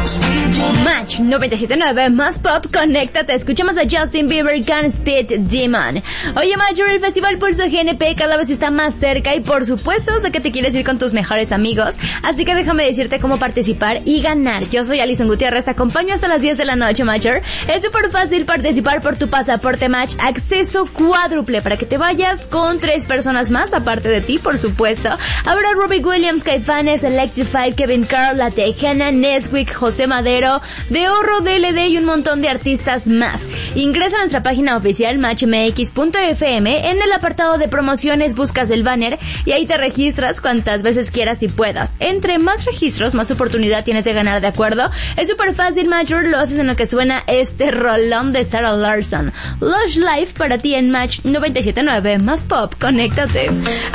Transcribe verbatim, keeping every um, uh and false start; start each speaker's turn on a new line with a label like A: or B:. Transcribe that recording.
A: Match noventa y siete punto nueve más pop, conéctate, escuchamos a Justin Bieber con Speed Demon. Oye, Major, el Festival Pulso G N P cada vez está más cerca y por supuesto sé que te quieres ir con tus mejores amigos, así que déjame decirte cómo participar y ganar. Yo soy Alison Gutiérrez, te acompaño hasta las diez de la noche, Major. Es súper fácil participar por tu pasaporte Match, acceso cuádruple para que te vayas con tres personas más, aparte de ti, por supuesto. Habrá Robbie Williams, Caifanes, Electrified, Kevin Carl, La Tejana, Nesquik, José Madero, De Horro, D L D y un montón de artistas más. Ingresa a nuestra página oficial match m x punto f m, en el apartado de promociones buscas el banner y ahí te registras cuantas veces quieras y puedas. Entre más registros, más oportunidad tienes de ganar, ¿de acuerdo? Es súper fácil, Major, lo haces en lo que suena este rolón de Sarah Larson. Lush Life para ti en Match noventa y siete punto nueve más pop, conéctate.